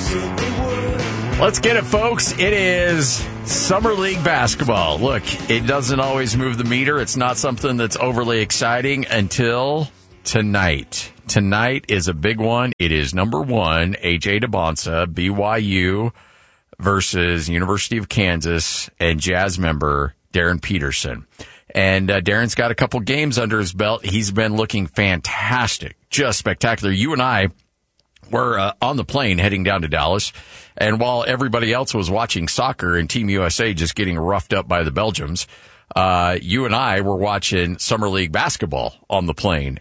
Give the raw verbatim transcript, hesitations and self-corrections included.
Let's get it, folks. It is Summer League basketball. Look, it doesn't always move the meter. It's not something that's overly exciting until tonight. Tonight is a big one. It is number one, A J DeBonsa, B Y U versus University of Kansas, and Jazz member Darren Peterson. And uh, Darren's got a couple games under his belt. He's been looking fantastic, just spectacular. You and I were uh, on the plane heading down to Dallas, and while everybody else was watching soccer and Team U S A just getting roughed up by the Belgians, uh, you and I were watching Summer League basketball on the plane.